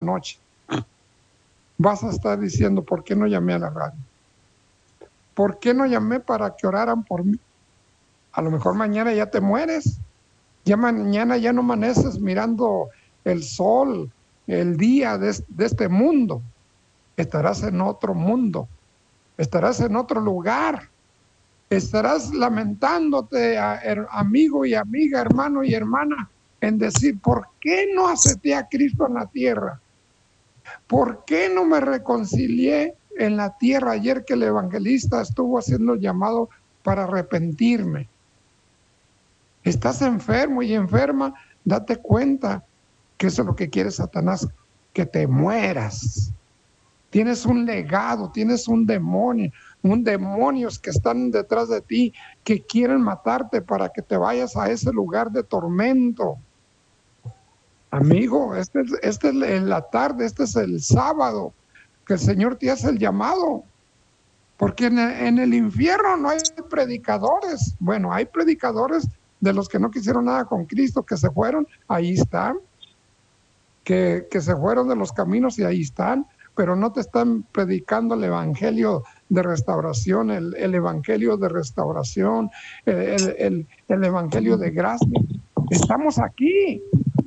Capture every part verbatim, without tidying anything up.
noche, vas a estar diciendo, ¿por qué no llamé a la radio? ¿Por qué no llamé para que oraran por mí? A lo mejor mañana ya te mueres, ya mañana ya no amaneces mirando el sol, el día de, de este mundo. Estarás en otro mundo, estarás en otro lugar, estarás lamentándote, a, er, amigo y amiga, hermano y hermana, en decir, ¿por qué no acepté a Cristo en la tierra? ¿Por qué no me reconcilié en la tierra ayer que el evangelista estuvo haciendo el llamado para arrepentirme? Estás enfermo y enferma, date cuenta que eso es lo que quiere Satanás, que te mueras. Tienes un legado, tienes un demonio, un demonios que están detrás de ti, que quieren matarte para que te vayas a ese lugar de tormento. Amigo, este es, este es la tarde, este es el sábado, que el Señor te hace el llamado. Porque en el, en el infierno no hay predicadores. Bueno, hay predicadores de los que no quisieron nada con Cristo, que se fueron, ahí están. Que, que se fueron de los caminos y ahí están, pero no te están predicando el evangelio de restauración, el, el evangelio de restauración, el, el, el, el evangelio de gracia. Estamos aquí.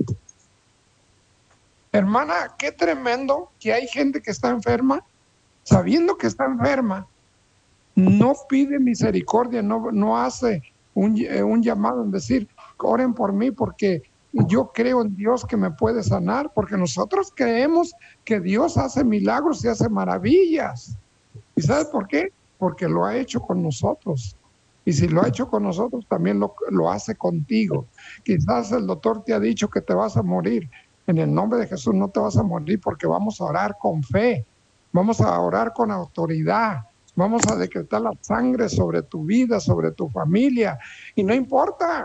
Hermana, qué tremendo que hay gente que está enferma, sabiendo que está enferma, no pide misericordia, no, no hace un, un llamado en decir, oren por mí porque yo creo en Dios que me puede sanar, porque nosotros creemos que Dios hace milagros y hace maravillas. ¿Y sabes por qué? Porque lo ha hecho con nosotros. Y si lo ha hecho con nosotros, también lo, lo hace contigo. Quizás el doctor te ha dicho que te vas a morir. En el nombre de Jesús no te vas a morir, porque vamos a orar con fe, vamos a orar con autoridad, vamos a decretar la sangre sobre tu vida, sobre tu familia, y no importa.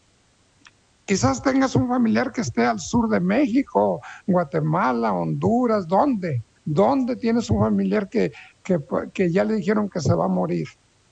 Quizás tengas un familiar que esté al sur de México, Guatemala, Honduras, ¿dónde? ¿Dónde tienes un familiar que, que, que ya le dijeron que se va a morir?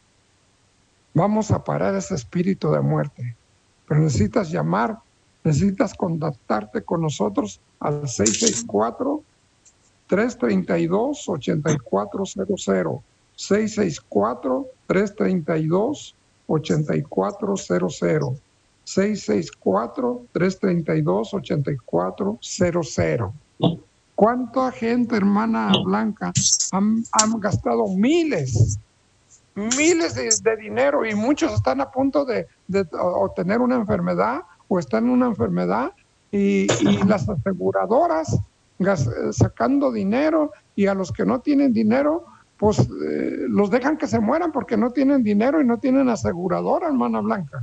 Vamos a parar ese espíritu de muerte, pero necesitas llamar, necesitas contactarte con nosotros al seis seis cuatro, tres tres dos, ocho cuatro cero cero, seis seis cuatro, tres tres dos, ocho cuatro cero cero, seis seis cuatro, tres tres dos, ocho cuatro cero cero. ¿Cuánta gente, hermana Blanca, han, han gastado miles, miles de, de dinero, y muchos están a punto de, de obtener una enfermedad o están en una enfermedad, y, y las aseguradoras gas, sacando dinero, y a los que no tienen dinero, pues eh, los dejan que se mueran porque no tienen dinero y no tienen aseguradora, hermana Blanca.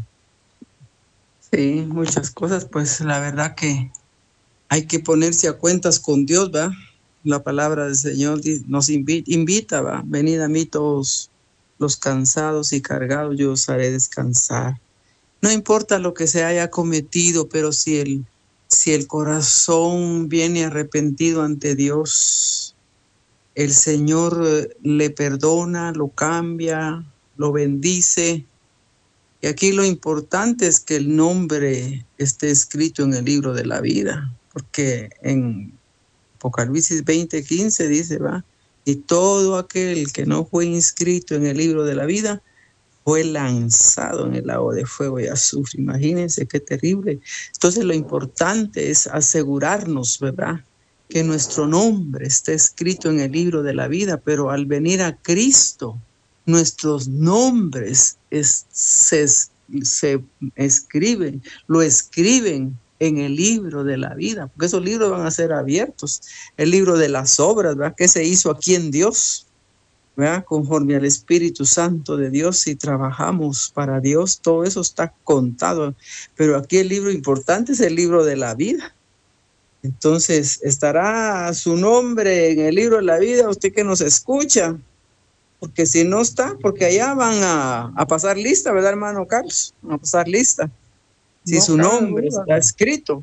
Sí, muchas cosas, pues la verdad que hay que ponerse a cuentas con Dios, ¿va? La palabra del Señor nos invita, invita, ¿va? Venid a mí todos los cansados y cargados, yo os haré descansar. No importa lo que se haya cometido, pero si el, si el corazón viene arrepentido ante Dios, el Señor le perdona, lo cambia, lo bendice. Y aquí lo importante es que el nombre esté escrito en el libro de la vida, porque en Apocalipsis veinte quince dice, va, y todo aquel que no fue inscrito en el libro de la vida fue lanzado en el lago de fuego y azufre. Imagínense qué terrible. Entonces lo importante es asegurarnos, ¿verdad?, que nuestro nombre esté escrito en el libro de la vida, pero al venir a Cristo, nuestros nombres es, se, se escriben, lo escriben en el libro de la vida, porque esos libros van a ser abiertos. El libro de las obras, ¿verdad?, que se hizo aquí en Dios, ¿verdad?, conforme al Espíritu Santo de Dios, si trabajamos para Dios, todo eso está contado. Pero aquí el libro importante es el libro de la vida. Entonces, ¿estará su nombre en el libro de la vida, usted que nos escucha? Porque si no está, porque allá van a, a pasar lista, ¿verdad, hermano Carlos? Van a pasar lista. Si no su nombre duda. Está escrito.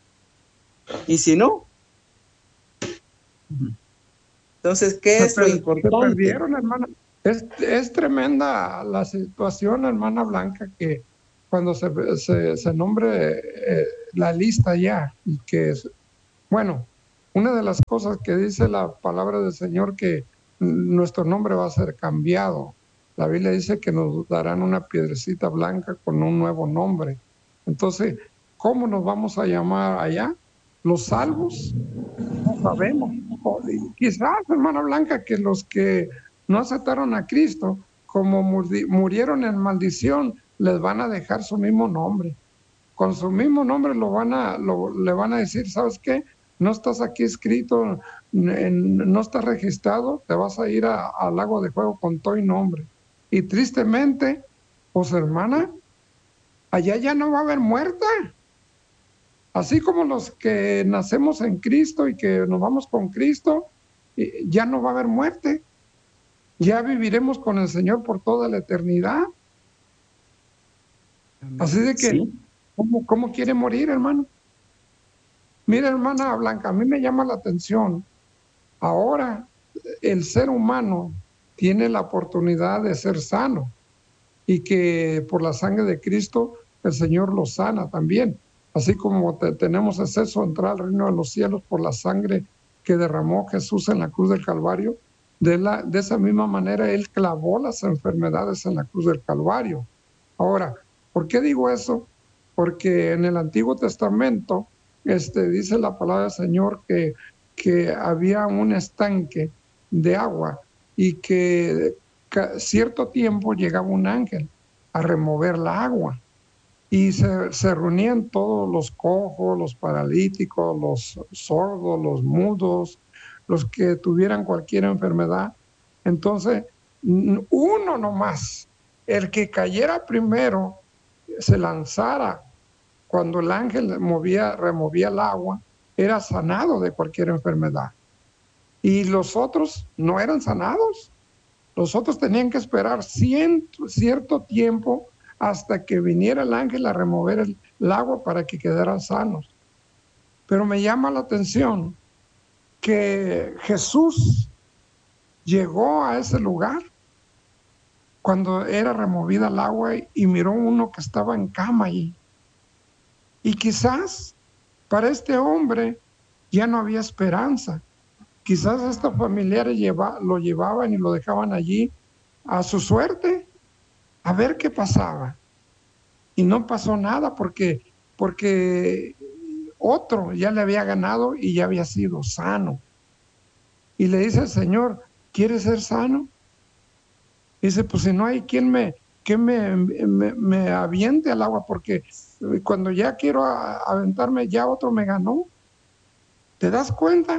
Y si no. Entonces, ¿qué se es per, lo importante? Se perdieron, hermana. Es, es tremenda la situación, hermana Blanca, que cuando se, se, se nombre eh, la lista ya, y que es, bueno, Una de las cosas que dice la palabra del Señor, que nuestro nombre va a ser cambiado. La Biblia dice que nos darán una piedrecita blanca con un nuevo nombre. Entonces, ¿cómo nos vamos a llamar allá? ¿Los salvos? No sabemos. Quizás, hermana Blanca, que los que no aceptaron a Cristo, como murieron en maldición, les van a dejar su mismo nombre. Con su mismo nombre lo van a, lo, le van a decir, ¿sabes qué? No estás aquí escrito, en, no estás registrado, te vas a ir al lago de fuego con todo y nombre. Y tristemente, pues hermana, allá ya no va a haber muerta. Así como los que nacemos en Cristo y que nos vamos con Cristo, ya no va a haber muerte. Ya viviremos con el Señor por toda la eternidad. Así de que, ¿sí? ¿cómo, ¿cómo quiere morir, hermano? Mira, hermana Blanca, a mí me llama la atención. Ahora el ser humano tiene la oportunidad de ser sano y que por la sangre de Cristo el Señor lo sana también. Así como te, tenemos acceso a entrar al reino de los cielos por la sangre que derramó Jesús en la cruz del Calvario, de, la, de esa misma manera Él clavó las enfermedades en la cruz del Calvario. Ahora, ¿por qué digo eso? Porque en el Antiguo Testamento este, dice la palabra del Señor que, que había un estanque de agua y que cierto tiempo llegaba un ángel a remover la agua. Y se, se reunían todos los cojos, los paralíticos, los sordos, los mudos, los que tuvieran cualquier enfermedad. Entonces, uno nomás, el que cayera primero, se lanzara cuando el ángel movía, removía el agua, era sanado de cualquier enfermedad. Y los otros no eran sanados. Los otros tenían que esperar ciento, cierto tiempo hasta que viniera el ángel a remover el, el agua para que quedaran sanos. Pero me llama la atención que Jesús llegó a ese lugar cuando era removida el agua y miró uno que estaba en cama allí. Y quizás para este hombre ya no había esperanza. Quizás estos familiares lleva, lo llevaban y lo dejaban allí a su suerte, a ver qué pasaba. Y no pasó nada porque, porque otro ya le había ganado y ya había sido sano. Y le dice al Señor, ¿quieres ser sano? Dice, pues si no hay quien me, quien me, me, me aviente al agua, porque cuando ya quiero aventarme, ya otro me ganó. ¿Te das cuenta?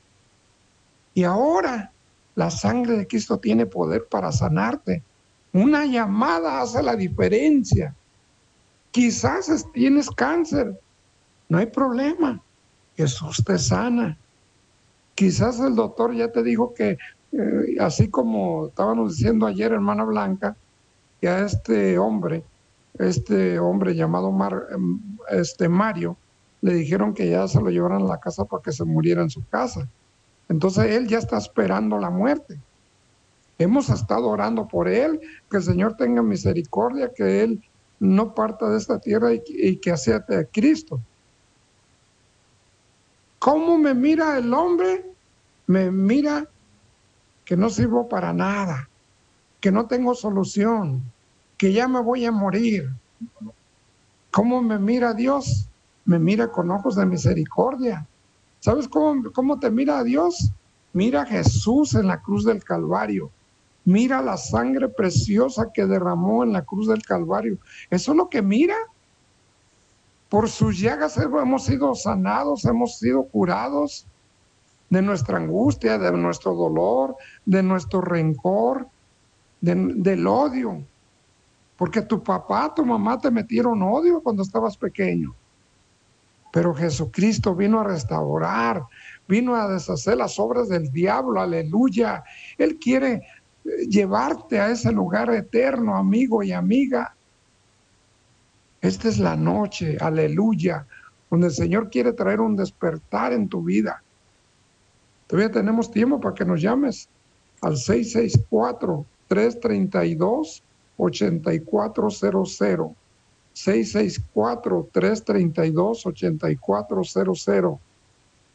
Y ahora la sangre de Cristo tiene poder para sanarte. Una llamada hace la diferencia. Quizás tienes cáncer, no hay problema, Jesús te sana. Quizás el doctor ya te dijo que, eh, así como estábamos diciendo ayer, hermana Blanca, que a este hombre, este hombre llamado Mar, este Mario, le dijeron que ya se lo llevaran a la casa para que se muriera en su casa. Entonces él ya está esperando la muerte. Hemos estado orando por él, que el Señor tenga misericordia, que él no parta de esta tierra y, y que acepte a Cristo. ¿Cómo me mira el hombre? Me mira que no sirvo para nada, que no tengo solución, que ya me voy a morir. ¿Cómo me mira Dios? Me mira con ojos de misericordia. ¿Sabes cómo, cómo te mira Dios? Mira a Jesús en la cruz del Calvario. Mira la sangre preciosa que derramó en la cruz del Calvario. Eso es lo que mira. Por sus llagas hemos sido sanados, hemos sido curados de nuestra angustia, de nuestro dolor, de nuestro rencor, de, del odio. Porque tu papá, tu mamá te metieron odio cuando estabas pequeño. Pero Jesucristo vino a restaurar, vino a deshacer las obras del diablo, aleluya. Él quiere llevarte a ese lugar eterno, amigo y amiga. Esta es la noche, aleluya, donde el Señor quiere traer un despertar en tu vida. Todavía tenemos tiempo para que nos llames al seis seis cuatro, tres tres dos, ocho cuatro cero cero. seis seis cuatro, tres tres dos, ocho cuatro cero cero.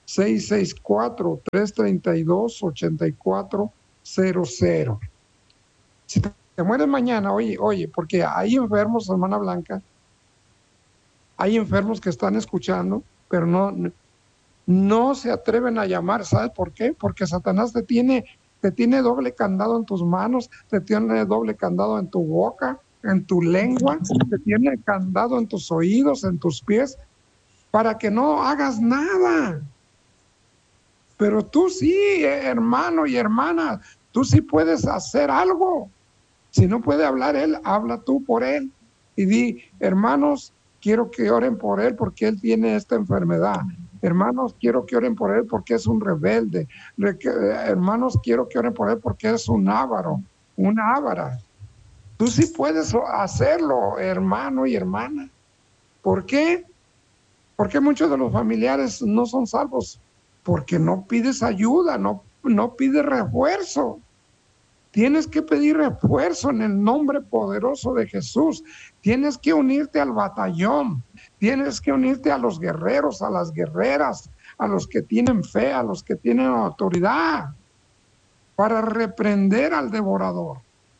seis seis cuatro, tres tres dos, ocho cuatro cero cero. Si te, te mueres mañana, oye, oye, porque hay enfermos, hermana Blanca, hay enfermos que están escuchando, pero no, no se atreven a llamar. ¿Sabes por qué? Porque Satanás te tiene, te tiene doble candado en tus manos, te tiene doble candado en tu boca, en tu lengua, te tiene candado en tus oídos, en tus pies, para que no hagas nada. Pero tú sí, hermano y hermana, tú sí puedes hacer algo. Si no puede hablar él, habla tú por él. Y di, hermanos, quiero que oren por él porque él tiene esta enfermedad. Hermanos, quiero que oren por él porque es un rebelde. Hermanos, quiero que oren por él porque es un avaro, una ávara. Tú sí puedes hacerlo, hermano y hermana. ¿Por qué? Porque muchos de los familiares no son salvos. Porque no pides ayuda, no, no pides refuerzo. Tienes que pedir refuerzo en el nombre poderoso de Jesús. Tienes que unirte al batallón. Tienes que unirte a los guerreros, a las guerreras, a los que tienen fe, a los que tienen autoridad, para reprender al devorador.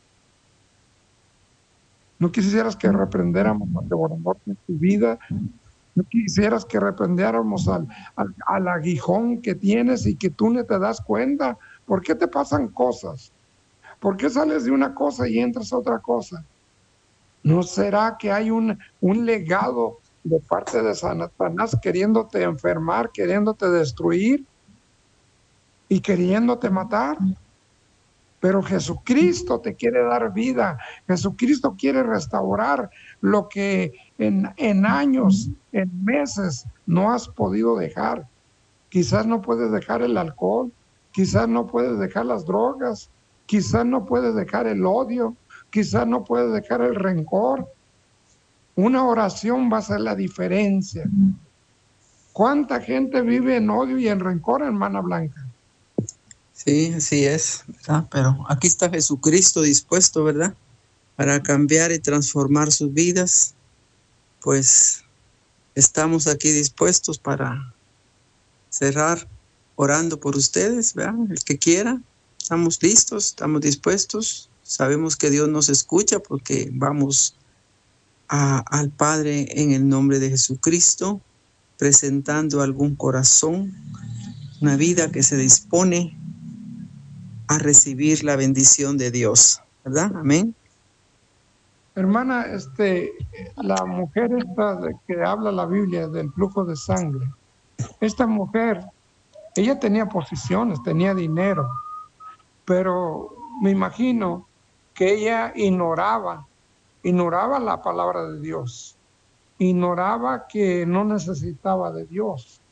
¿No quisieras que reprendiéramos al devorador en tu vida? ¿No quisieras que reprendiéramos al, al, al aguijón que tienes y que tú no te das cuenta? ¿Por qué te pasan cosas? ¿Por qué sales de una cosa y entras a otra cosa? ¿No será que hay un, un legado de parte de Satanás queriéndote enfermar, queriéndote destruir y queriéndote matar? Pero Jesucristo te quiere dar vida. Jesucristo quiere restaurar lo que en, en años, en meses, no has podido dejar. Quizás no puedes dejar el alcohol, quizás no puedes dejar las drogas, quizás no puedes dejar el odio, quizás no puedes dejar el rencor. Una oración va a hacer la diferencia. ¿Cuánta gente vive en odio y en rencor, hermana Blanca? Sí, así es, ¿verdad? Pero aquí está Jesucristo dispuesto, ¿verdad? Para cambiar y transformar sus vidas. Pues estamos aquí dispuestos para cerrar orando por ustedes, ¿verdad? El que quiera. Estamos listos, estamos dispuestos. Sabemos que Dios nos escucha porque vamos a, al Padre en el nombre de Jesucristo, presentando algún corazón, una vida que se dispone a recibir la bendición de Dios, ¿verdad? Amén. Hermana, este, la mujer esta de que habla la Biblia del flujo de sangre, esta mujer, ella tenía posiciones, tenía dinero, pero me imagino que ella ignoraba, ignoraba la palabra de Dios, ignoraba que no necesitaba de Dios,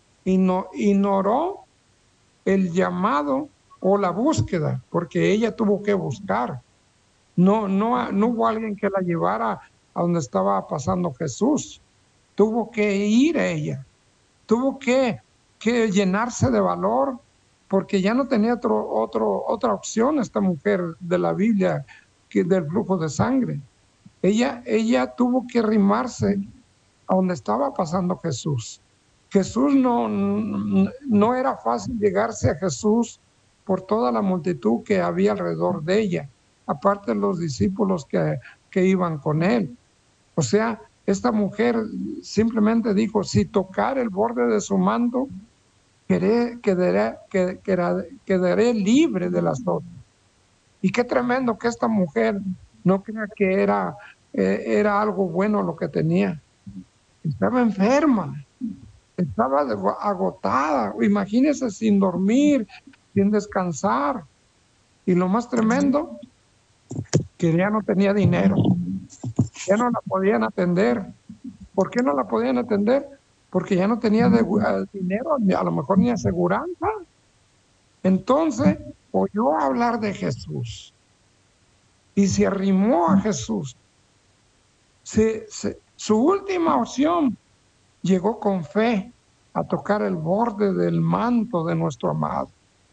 ignoró el llamado o la búsqueda, porque ella tuvo que buscar. No, no, no hubo alguien que la llevara a donde estaba pasando Jesús. Tuvo que ir ella, tuvo que, que llenarse de valor, porque ya no tenía otro, otro, otra opción esta mujer de la Biblia que del flujo de sangre. Ella, ella tuvo que arrimarse a donde estaba pasando Jesús. Jesús no, no, no era fácil llegarse a Jesús por toda la multitud que había alrededor de ella, aparte de los discípulos que, que iban con él. O sea, esta mujer simplemente dijo, si tocar el borde de su manto, quedaré, quedaré, quedaré, quedaré libre de las otras. Y qué tremendo que esta mujer no crea que era, eh, era algo bueno lo que tenía. Estaba enferma, estaba agotada, imagínese, sin dormir, sin descansar. Y lo más tremendo, que ya no tenía dinero, ya no la podían atender. ¿Por qué no la podían atender? Porque ya no tenía de, uh, dinero, a lo mejor ni aseguranza. Entonces oyó hablar de Jesús y se arrimó a Jesús. Se, se, su última opción, llegó con fe a tocar el borde del manto de nuestro amado.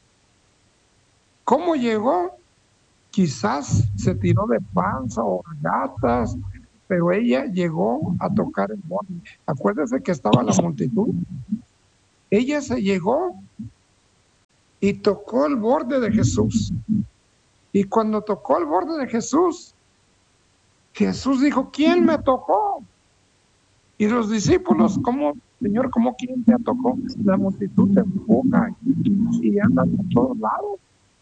¿Cómo llegó? Quizás se tiró de panza o gatas, pero ella llegó a tocar el borde. Acuérdese que estaba la multitud. ella se llegó y tocó el borde de Jesús. Y cuando tocó el borde de Jesús, Jesús dijo, ¿quién me tocó? Y los discípulos, ¿cómo, Señor, cómo quién te tocó? La multitud te empuja y, y anda por todos lados.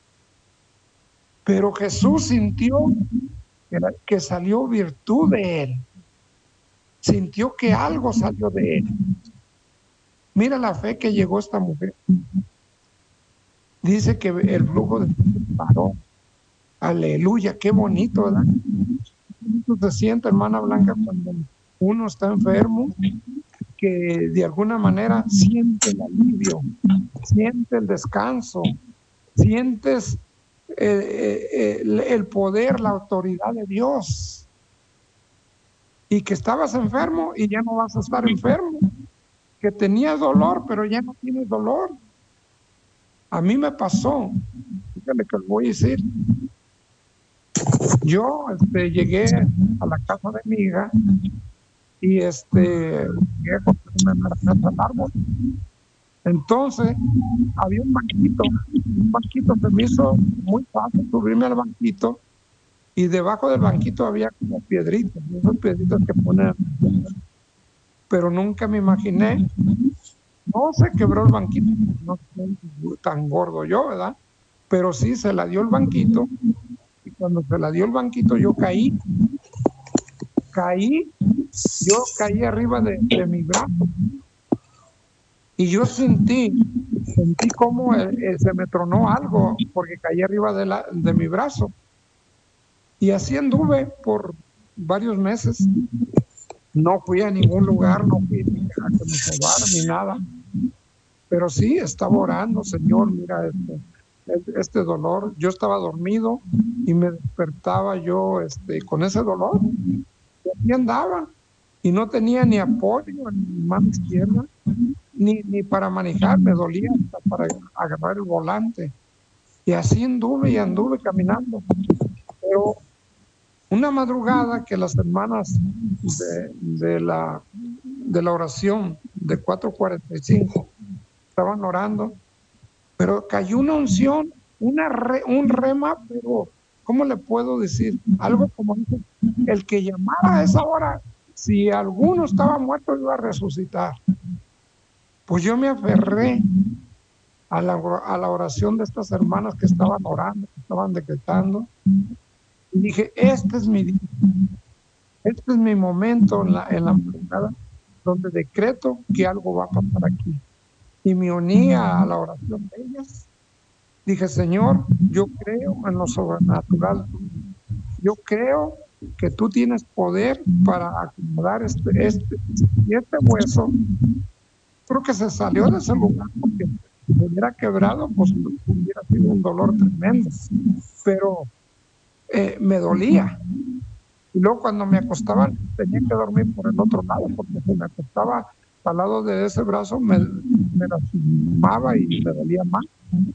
Pero Jesús sintió que, que salió virtud de él. Sintió que algo salió de él. Mira la fe que llegó esta mujer. Dice que el flujo de paró. Aleluya, qué bonito, ¿verdad? Eso se siente, hermana Blanca, cuando uno está enfermo, que de alguna manera siente el alivio, siente el descanso, sientes eh, eh, el, el poder, la autoridad de Dios. Y que estabas enfermo y ya no vas a estar enfermo. Que tenías dolor, pero ya no tienes dolor. A mí me pasó, fíjale que os voy a decir, yo este, llegué a la casa de mi hija y este, llegué a comprarme una naranja al árbol. Entonces, había un banquito, un banquito se me hizo muy fácil subirme al banquito y debajo del banquito había como piedritas, esas piedritas que ponen, pero nunca me imaginé. No se quebró el banquito, no soy tan gordo yo, ¿verdad? Pero sí se la dio el banquito, y cuando se la dio el banquito yo caí, caí, yo caí arriba de, de mi brazo, y yo sentí, sentí como eh, eh, se me tronó algo, porque caí arriba de, la, de mi brazo, y así anduve por varios meses. No fui a ningún lugar, no fui a que me sobaran ni nada. Pero sí, estaba orando, Señor, mira este, este dolor. Yo estaba dormido y me despertaba yo este, con ese dolor. Y así andaba. Y no tenía ni apoyo en mi mano izquierda, ni, ni para manejar. Me dolía hasta para agarrar el volante. Y así anduve y anduve caminando. Pero una madrugada que las hermanas de, de, la, de la oración de cuatro cuarenta y cinco estaban orando, pero cayó una unción, una re, un rema, pero ¿cómo le puedo decir? Algo como dice, el que llamara a esa hora, si alguno estaba muerto iba a resucitar. Pues yo me aferré a la, a la oración de estas hermanas que estaban orando, que estaban decretando, y dije, este es mi día, este es mi momento en la, en la madrugada, donde decreto que algo va a pasar aquí. Y me unía a la oración de ellas. Dije, Señor, yo creo en lo sobrenatural. Yo creo que tú tienes poder para acomodar este, este, y este hueso. Creo que se salió de ese lugar, porque si se hubiera quebrado, pues hubiera sido un dolor tremendo. Pero eh, me dolía. Y luego cuando me acostaba, tenía que dormir por el otro lado, porque si me acostaba al lado de ese brazo, me, me lastimaba y me dolía más.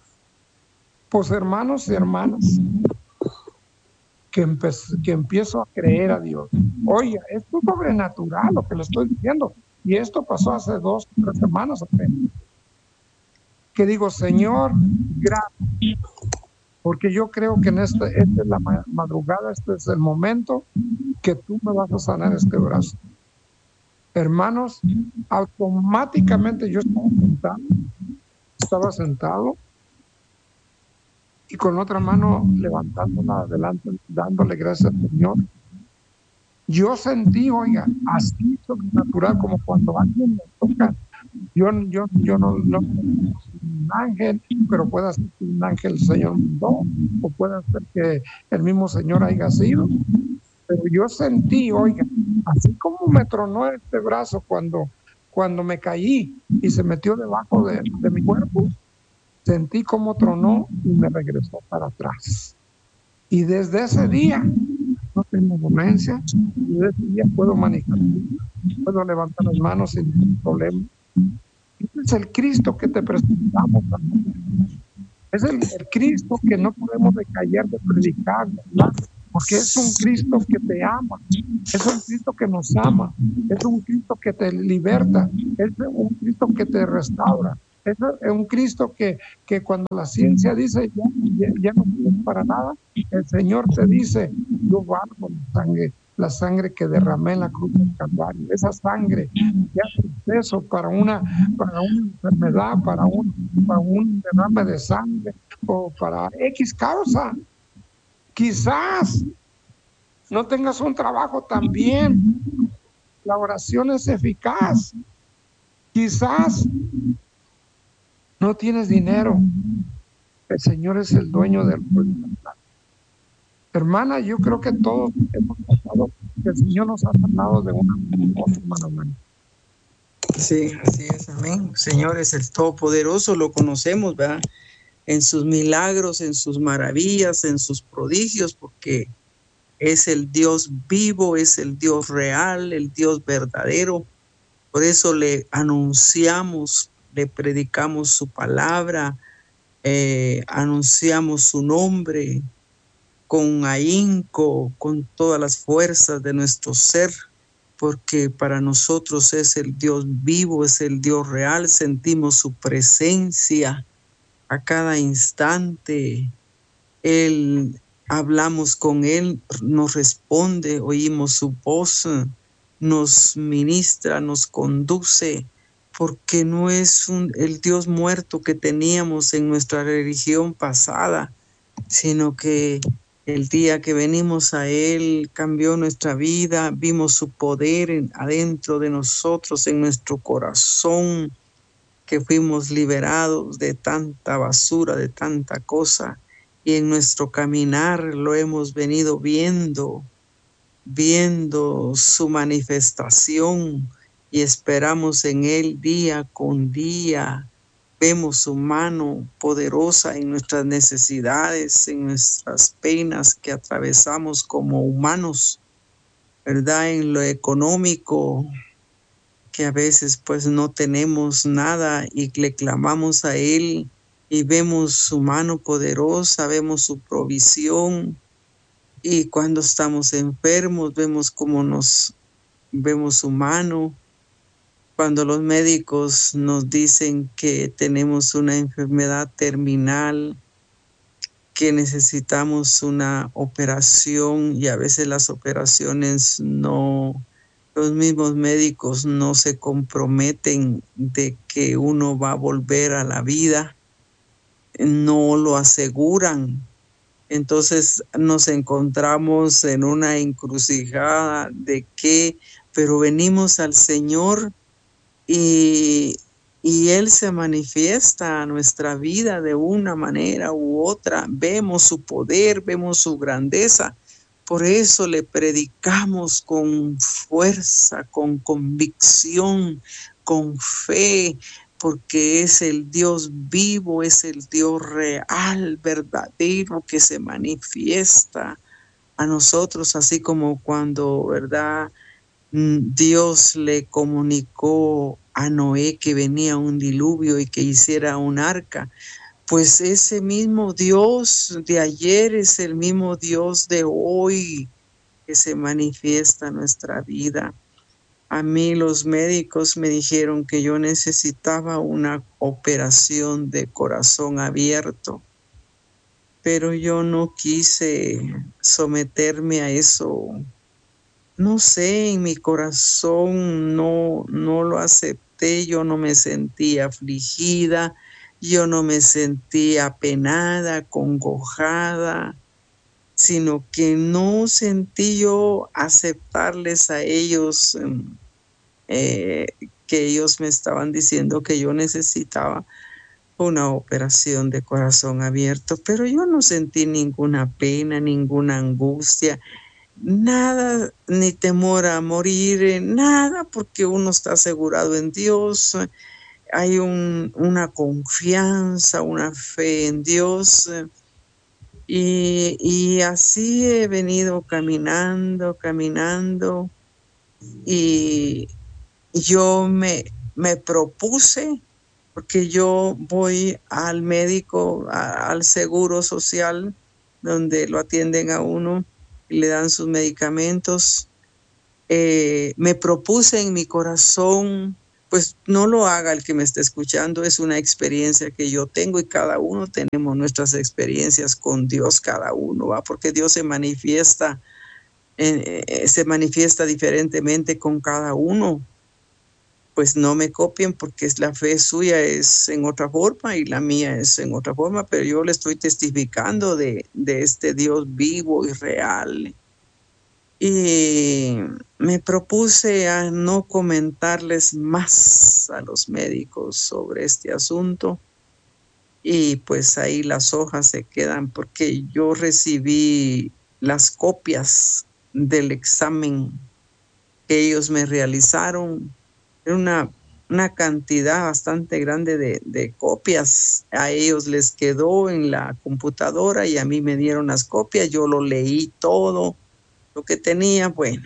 Pues hermanos y hermanas, que, que empiezo a creer a Dios. Oiga, esto es sobrenatural lo que le estoy diciendo. Y esto pasó hace dos, tres semanas apenas. Que digo, Señor, gracias. Porque yo creo que en este, esta es la madrugada, este es el momento que tú me vas a sanar este brazo. Hermanos, automáticamente yo estaba sentado, estaba sentado y con otra mano levantándola adelante, dándole gracias al Señor. Yo sentí, oiga, así sobrenatural, como cuando alguien me toca. Yo, yo, yo no, no un ángel, pero puede ser que un ángel el Señor mandó, o puede ser que el mismo Señor haya sido. Pero yo sentí, oiga, así como me tronó este brazo cuando, cuando me caí y se metió debajo de, de mi cuerpo, sentí como tronó y me regresó para atrás. Y desde ese día no tengo dolencia, y desde ese día puedo manejar, puedo levantar las manos sin ningún problema. Este es el Cristo que te presentamos también. Es el, el Cristo que no podemos decallar de predicar, ¿verdad? porque es un Cristo que te ama, es un Cristo que nos ama, es un Cristo que te liberta, es un Cristo que te restaura, es un Cristo que, que cuando la ciencia dice ya, ya, ya no sirve para nada, el Señor te dice, yo valgo la sangre, la sangre que derramé en la cruz del Calvario, esa sangre ya es eso para una, para una enfermedad, para un, para un derrame de sangre o para X causa. Quizás no tengas un trabajo tan bien, la oración es eficaz. Quizás no tienes dinero, el Señor es el dueño del oro y la plata. Hermana, yo creo que todos hemos pasado, que el Señor nos ha sanado de una manera, hermano, hermano. Sí, así es, amén. Señor es el Todopoderoso, lo conocemos, ¿verdad? En sus milagros, en sus maravillas, en sus prodigios, porque es el Dios vivo, es el Dios real, el Dios verdadero. Por eso le anunciamos, le predicamos su palabra, eh, anunciamos su nombre con ahínco, con todas las fuerzas de nuestro ser, porque para nosotros es el Dios vivo, es el Dios real, sentimos su presencia a cada instante. Él, hablamos con Él, nos responde, oímos su voz, nos ministra, nos conduce, porque no es un, el Dios muerto que teníamos en nuestra religión pasada, sino que el día que venimos a Él cambió nuestra vida, vimos su poder en, adentro de nosotros, en nuestro corazón, que fuimos liberados de tanta basura, de tanta cosa, y en nuestro caminar lo hemos venido viendo, viendo su manifestación, y esperamos en Él día con día. Vemos su mano poderosa en nuestras necesidades, en nuestras penas que atravesamos como humanos, ¿verdad? En lo económico, que a veces pues no tenemos nada y le clamamos a Él y vemos su mano poderosa, vemos su provisión. Y cuando estamos enfermos, vemos cómo nos vemos su mano. Cuando los médicos nos dicen que tenemos una enfermedad terminal, que necesitamos una operación, y a veces las operaciones no, los mismos médicos no se comprometen de que uno va a volver a la vida, no lo aseguran. Entonces nos encontramos en una encrucijada de que, pero venimos al Señor y, y Él se manifiesta a nuestra vida de una manera u otra. Vemos su poder, vemos su grandeza. Por eso le predicamos con fuerza, con convicción, con fe, porque es el Dios vivo, es el Dios real, verdadero, que se manifiesta a nosotros, así como cuando, ¿verdad?, Dios le comunicó a Noé que venía un diluvio y que hiciera un arca. Pues ese mismo Dios de ayer es el mismo Dios de hoy que se manifiesta en nuestra vida. A mí los médicos me dijeron que yo necesitaba una operación de corazón abierto, pero yo no quise someterme a eso. No sé, en mi corazón no, no lo acepté, yo no me sentía afligida, yo no me sentía apenada, congojada, sino que no sentí yo aceptarles a ellos, eh, que ellos me estaban diciendo que yo necesitaba una operación de corazón abierto, pero yo no sentí ninguna pena, ninguna angustia, nada, ni temor a morir, nada, porque uno está asegurado en Dios. Hay un, una confianza, una fe en Dios, y, y así he venido caminando, caminando, y yo me, me propuse, porque yo voy al médico, a, al seguro social, donde lo atienden a uno, le dan sus medicamentos. Eh, me propuse en mi corazón, pues no lo haga el que me esté escuchando, es una experiencia que yo tengo y cada uno tenemos nuestras experiencias con Dios, cada uno, ¿va? Porque Dios se manifiesta, eh, se manifiesta diferentemente con cada uno. Pues no me copien porque es la fe suya es en otra forma y la mía es en otra forma, pero yo le estoy testificando de, de este Dios vivo y real. Y me propuse a no comentarles más a los médicos sobre este asunto y pues ahí las hojas se quedan porque yo recibí las copias del examen que ellos me realizaron. Era una, una cantidad bastante grande de, de copias. A ellos les quedó en la computadora y a mí me dieron las copias. Yo lo leí todo, lo que tenía. Bueno,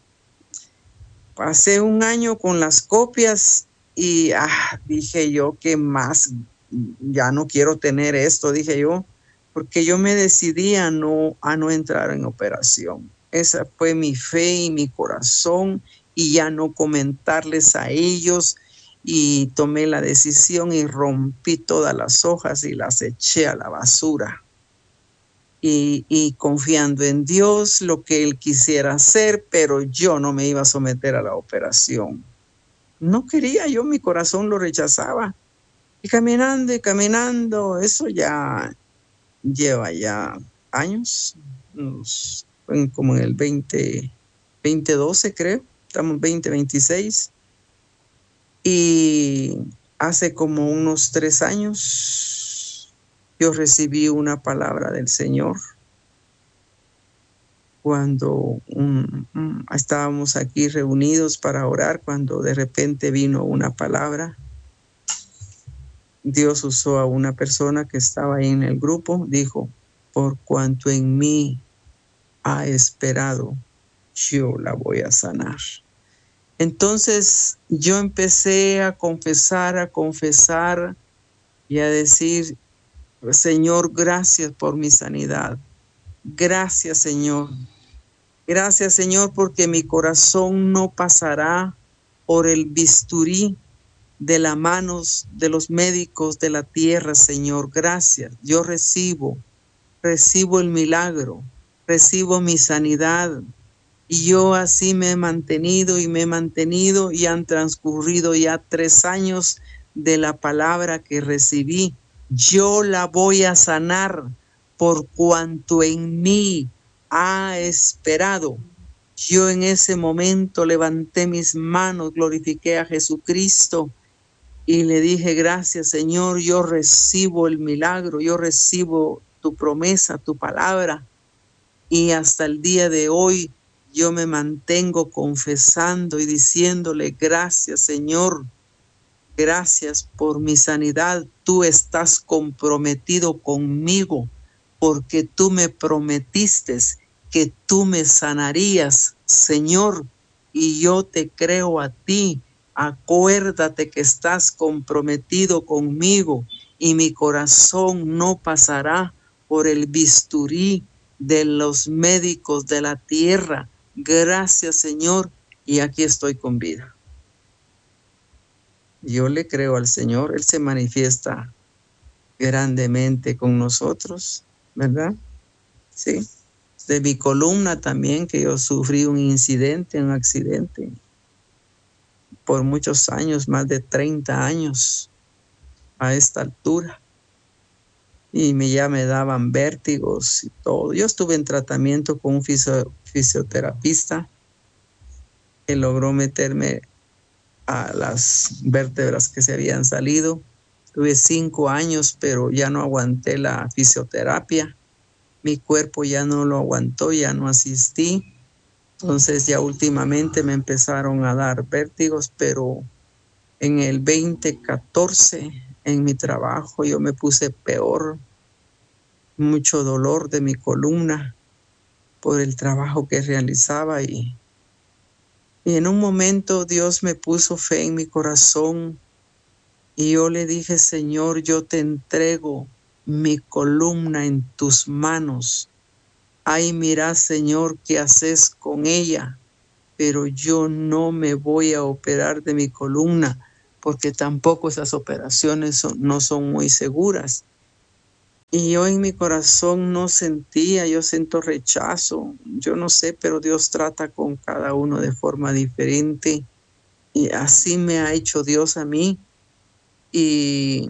pasé un año con las copias y ah, dije yo, ¿qué más? Ya no quiero tener esto, dije yo, porque yo me decidí a no, a no entrar en operación. Esa fue mi fe y mi corazón, y ya no comentarles a ellos, y tomé la decisión y rompí todas las hojas y las eché a la basura. Y, y confiando en Dios, lo que Él quisiera hacer, pero yo no me iba a someter a la operación. No quería, yo mi corazón lo rechazaba. Y caminando y caminando, eso ya lleva ya años, unos, como en el veinte, veinte doce creo, estamos veinte veintiséis. Y hace como unos tres años yo recibí una palabra del Señor. Cuando um, um, estábamos aquí reunidos para orar, cuando de repente vino una palabra, Dios usó a una persona que estaba ahí en el grupo, dijo, por cuanto en mí ha esperado, yo la voy a sanar. Entonces yo empecé a confesar, a confesar y a decir, Señor, gracias por mi sanidad. Gracias, Señor. Gracias, Señor, porque mi corazón no pasará por el bisturí de las manos de los médicos de la tierra, Señor. Gracias. Yo recibo, recibo el milagro, recibo mi sanidad. Y yo así me he mantenido y me he mantenido y han transcurrido ya tres años de la palabra que recibí. Yo la voy a sanar por cuanto en mí ha esperado. Yo en ese momento levanté mis manos, glorifiqué a Jesucristo y le dije, gracias Señor, yo recibo el milagro, yo recibo tu promesa, tu palabra. Y hasta el día de hoy yo me mantengo confesando y diciéndole, gracias Señor, gracias por mi sanidad. Tú estás comprometido conmigo porque tú me prometiste que tú me sanarías, Señor, y yo te creo a ti. Acuérdate que estás comprometido conmigo y mi corazón no pasará por el bisturí de los médicos de la tierra. Gracias, Señor, y aquí estoy con vida. Yo le creo al Señor, Él se manifiesta grandemente con nosotros, ¿verdad? Sí. De mi columna también, que yo sufrí un incidente, un accidente, por muchos años, más de treinta años a esta altura. Y me, ya me daban vértigos y todo. Yo estuve en tratamiento con un fisio, fisioterapista que logró meterme a las vértebras que se habían salido. Tuve cinco años, pero ya no aguanté la fisioterapia. Mi cuerpo ya no lo aguantó, ya no asistí. Entonces ya últimamente me empezaron a dar vértigos, pero en el veinte catorce en mi trabajo yo me puse peor, mucho dolor de mi columna por el trabajo que realizaba y, y en un momento Dios me puso fe en mi corazón y yo le dije, Señor, yo te entrego mi columna en tus manos Ay, mira, Señor, ¿qué haces con ella? Pero yo no me voy a operar de mi columna, porque tampoco esas operaciones son, no son muy seguras. Y yo en mi corazón no sentía, yo siento rechazo, yo no sé, pero Dios trata con cada uno de forma diferente. Y así me ha hecho Dios a mí. Y,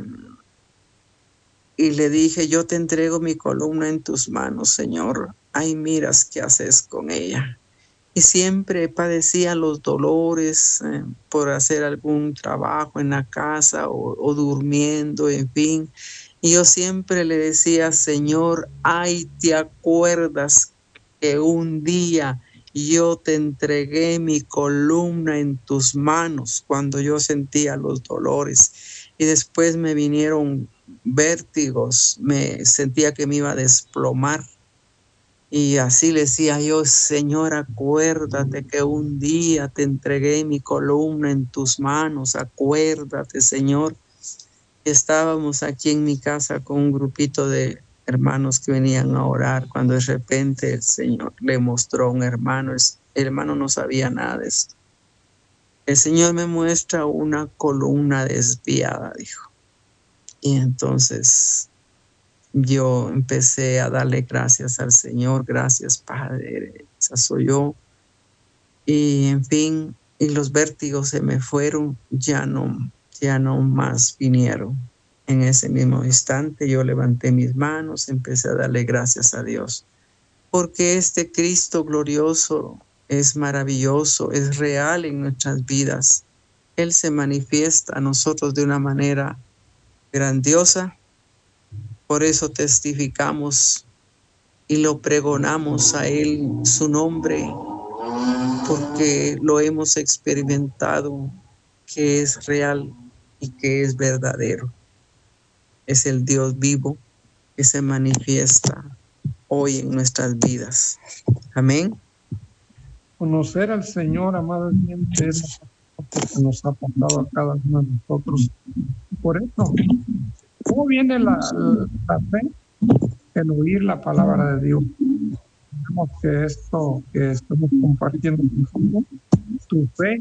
y le dije, yo te entrego mi columna en tus manos, Señor. Ay, miras qué haces con ella. Y siempre padecía los dolores eh, por hacer algún trabajo en la casa o, o durmiendo, en fin. Y yo siempre le decía, Señor, ay, ¿te acuerdas que un día yo te entregué mi columna en tus manos cuando yo sentía los dolores? Y después me vinieron vértigos, me sentía que me iba a desplomar. Y así le decía yo, Señor, acuérdate que un día te entregué mi columna en tus manos, acuérdate, Señor. Estábamos aquí en mi casa con un grupito de hermanos que venían a orar, cuando de repente el Señor le mostró a un hermano, el hermano no sabía nada de esto. El Señor me muestra una columna desviada, dijo. Y entonces yo empecé a darle gracias al Señor, gracias Padre, esa soy yo. Y en fin, y los vértigos se me fueron, ya no, ya no más vinieron. En ese mismo instante yo levanté mis manos, empecé a darle gracias a Dios, porque este Cristo glorioso es maravilloso, es real en nuestras vidas. Él se manifiesta a nosotros de una manera grandiosa. Por eso testificamos y lo pregonamos a Él, su nombre, porque lo hemos experimentado, que es real y que es verdadero. Es el Dios vivo que se manifiesta hoy en nuestras vidas. Amén. Conocer al Señor, amado oyente, es lo que nos ha pasado a cada uno de nosotros. Por eso, ¿cómo viene la, la fe? El oír la palabra de Dios. Tenemos que esto que estamos compartiendo contigo, tu fe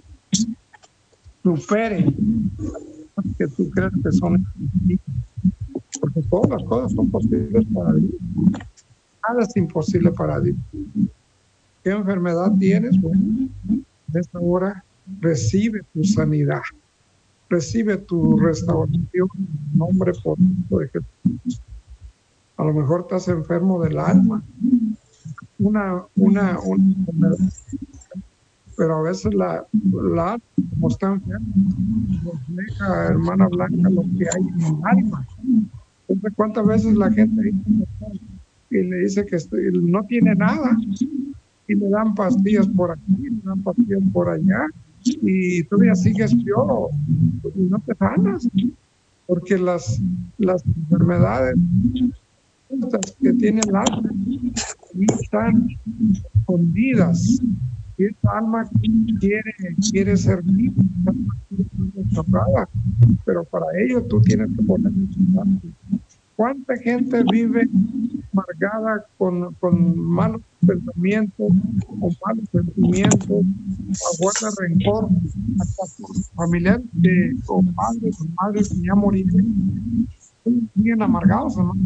supere que tú crees que son imposibles, porque todas las cosas son posibles para Dios. Nada es imposible para Dios. ¿Qué enfermedad tienes? Bueno, en esta hora recibe tu sanidad, recibe tu restauración en el nombre poderoso de Jesús. A lo mejor estás enfermo del alma, una, una, una enfermedad, pero a veces la, la como está enferma, refleja, hermana Blanca, lo que hay en el alma. Entonces, ¿cuántas veces la gente dice y le dice que no tiene nada? Y le dan pastillas por aquí, le dan pastillas por allá, y todavía sigues peor, y no te sanas, porque las, las enfermedades que tiene el alma están escondidas, y esa alma quiere, quiere servir, pero para ello tú tienes que poner tu parte. ¿Cuánta gente vive amargada con, con malos pensamientos, con malos sentimientos, guarda rencor, hasta por familiares que, o padres o madres que ya murieron, siguen amargados, hermano?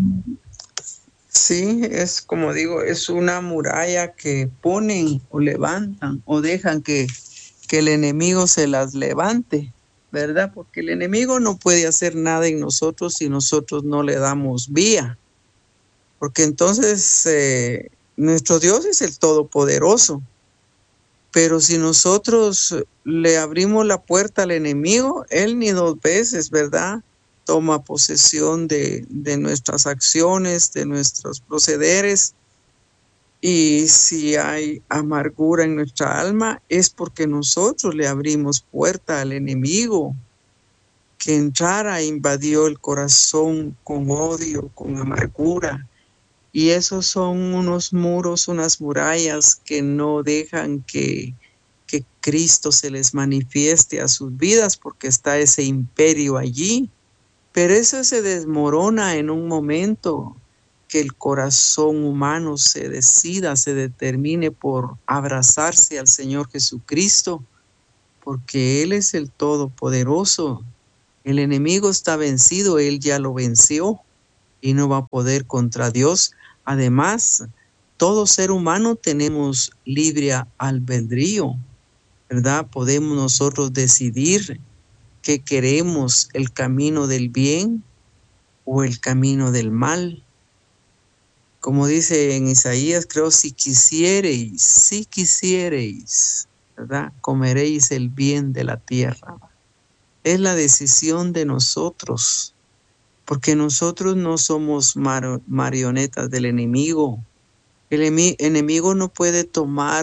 Sí, es como digo, es una muralla que ponen o levantan o dejan que, que el enemigo se las levante, ¿verdad? Porque el enemigo no puede hacer nada en nosotros si nosotros no le damos vía. Porque entonces eh, nuestro Dios es el Todopoderoso. Pero si nosotros le abrimos la puerta al enemigo, él ni dos veces, ¿verdad?, toma posesión de, de nuestras acciones, de nuestros procederes. Y si hay amargura en nuestra alma, es porque nosotros le abrimos puerta al enemigo, que entrara e invadió el corazón con odio, con amargura. Y esos son unos muros, unas murallas que no dejan que, que Cristo se les manifieste a sus vidas, porque está ese imperio allí. Pero eso se desmorona en un momento. que el corazón humano se decida, se determine por abrazarse al Señor Jesucristo, porque Él es el Todopoderoso. El enemigo está vencido, Él ya lo venció y no va a poder contra Dios. Además, todo ser humano tenemos libre albedrío, ¿verdad? Podemos nosotros decidir que queremos, el camino del bien o el camino del mal. Como dice en Isaías, creo, si quisiereis, si quisiereis, ¿verdad? Comeréis el bien de la tierra. Es la decisión de nosotros, porque nosotros no somos mar marionetas del enemigo. El enemigo no puede tomar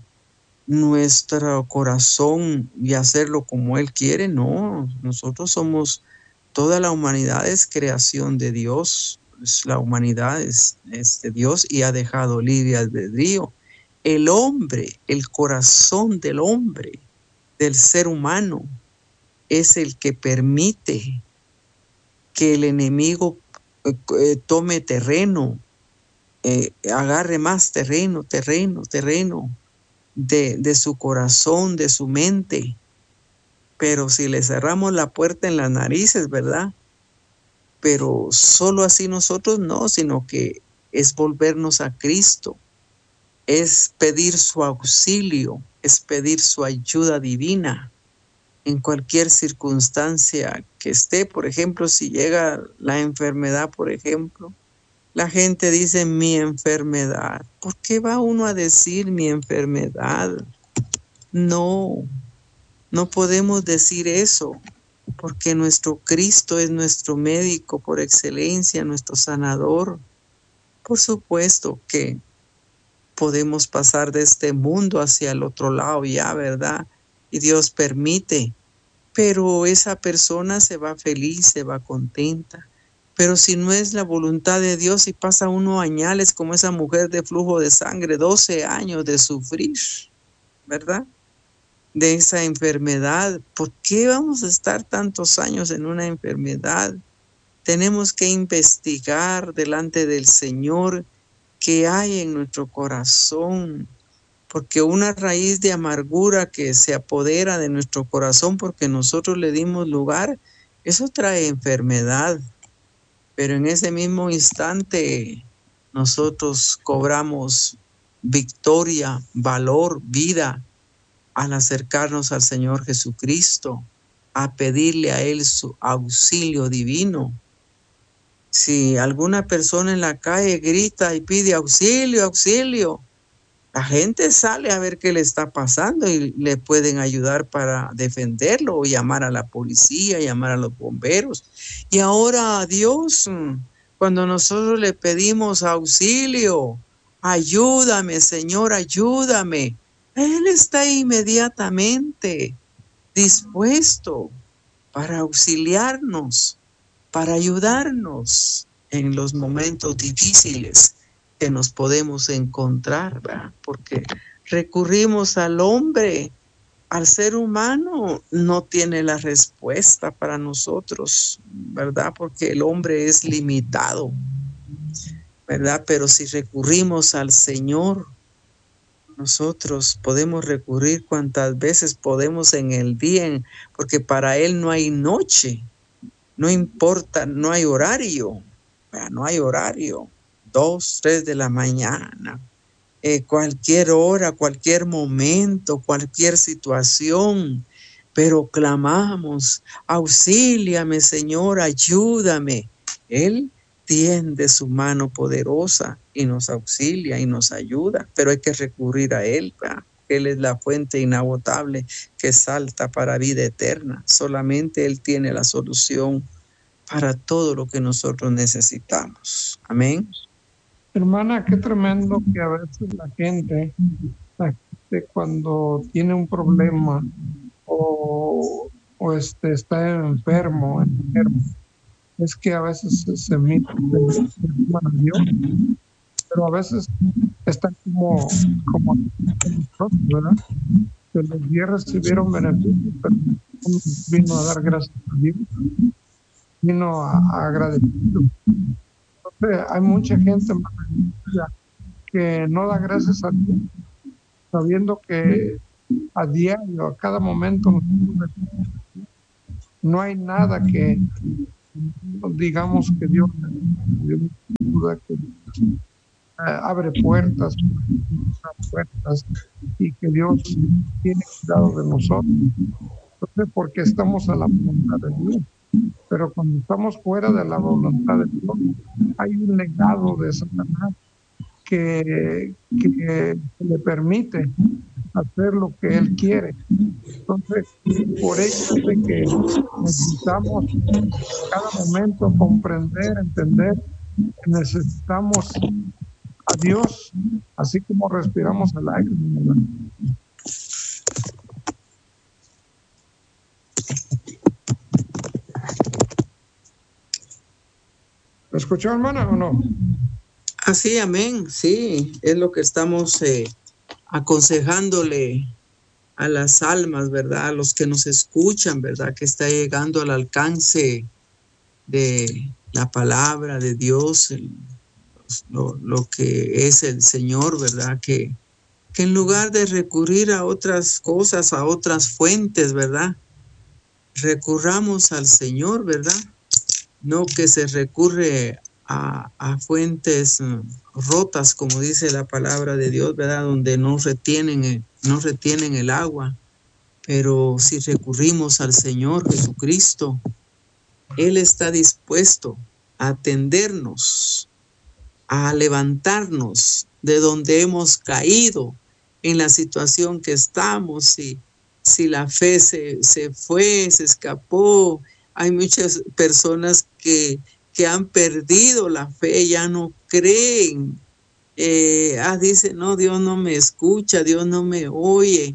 nuestro corazón y hacerlo como él quiere, no. Nosotros somos, toda la humanidad es creación de Dios. La humanidad es, es de Dios y ha dejado libre albedrío. El hombre, el corazón del hombre, del ser humano, es el que permite que el enemigo eh, tome terreno, eh, agarre más terreno, terreno, terreno de, de su corazón, de su mente. Pero si le cerramos la puerta en las narices, ¿verdad? Pero solo así nosotros no, sino que es volvernos a Cristo, es pedir su auxilio, es pedir su ayuda divina en cualquier circunstancia que esté. Por ejemplo, si llega la enfermedad, por ejemplo, la gente dice mi enfermedad. ¿Por qué va uno a decir mi enfermedad? No, no podemos decir eso, porque nuestro Cristo es nuestro médico por excelencia, nuestro sanador. Por supuesto que podemos pasar de este mundo hacia el otro lado ya, ¿verdad? Y Dios permite, pero esa persona se va feliz, se va contenta. Pero si no es la voluntad de Dios y pasa uno añales como esa mujer de flujo de sangre, doce años de sufrir, ¿verdad? De esa enfermedad. ¿Por qué vamos a estar tantos años en una enfermedad? Tenemos que investigar delante del Señor qué hay en nuestro corazón, porque una raíz de amargura que se apodera de nuestro corazón porque nosotros le dimos lugar, eso trae enfermedad. Pero en ese mismo instante nosotros cobramos victoria, valor, vida, al acercarnos al Señor Jesucristo, a pedirle a Él su auxilio divino. Si alguna persona en la calle grita y pide auxilio, auxilio, la gente sale a ver qué le está pasando y le pueden ayudar para defenderlo o llamar a la policía, llamar a los bomberos. Y ahora a Dios, cuando nosotros le pedimos auxilio, ayúdame, Señor, ayúdame, Él está inmediatamente dispuesto para auxiliarnos, para ayudarnos en los momentos difíciles que nos podemos encontrar, ¿verdad? Porque recurrimos al hombre, al ser humano, no tiene la respuesta para nosotros, ¿verdad? Porque el hombre es limitado, ¿verdad? Pero si recurrimos al Señor, nosotros podemos recurrir cuantas veces podemos en el día, porque para Él no hay noche, no importa, no hay horario, ¿verdad? No hay horario. Dos, tres de la mañana, eh, cualquier hora, cualquier momento, cualquier situación, pero clamamos, auxíliame, Señor, ayúdame. Él tiende su mano poderosa y nos auxilia y nos ayuda, pero hay que recurrir a Él, ¿verdad? Él es la fuente inagotable que salta para vida eterna. Solamente Él tiene la solución para todo lo que nosotros necesitamos. Amén. Hermana, qué tremendo que a veces la gente, la gente cuando tiene un problema o, o este, está enfermo, enfermo, es que a veces se, se mide a Dios, pero a veces están como, como nosotros, ¿verdad? Que los días recibieron beneficios, pero vino a dar gracias a Dios, vino a, a agradecer. Hay mucha gente que no da gracias a Dios, sabiendo que a diario, a cada momento, no hay nada que digamos que Dios, Dios que, uh, abre puertas, puertas y que Dios tiene cuidado de nosotros. Entonces, porque estamos a la voluntad de Dios. Pero cuando estamos fuera de la voluntad de Dios, hay un legado de Satanás que, que le permite hacer lo que él quiere. Entonces, por eso es de que necesitamos cada momento comprender, entender que necesitamos a Dios, así como respiramos el aire. ¿Me escuchó, hermana, o no? Así, amén, sí, es lo que estamos eh, aconsejándole a las almas, ¿verdad? A los que nos escuchan, ¿verdad? Que está llegando al alcance de la palabra de Dios, el, lo, lo que es el Señor, ¿verdad? Que, que en lugar de recurrir a otras cosas, a otras fuentes, ¿verdad? Recurramos al Señor, ¿verdad? No que se recurre a, a fuentes rotas, como dice la palabra de Dios, ¿verdad? Donde no retienen, no retienen el agua. Pero si recurrimos al Señor Jesucristo, Él está dispuesto a atendernos, a levantarnos de donde hemos caído en la situación que estamos. Si, si la fe se, se fue, se escapó, hay muchas personas que, que han perdido la fe, ya no creen. Eh, ah, dice, no, Dios no me escucha, Dios no me oye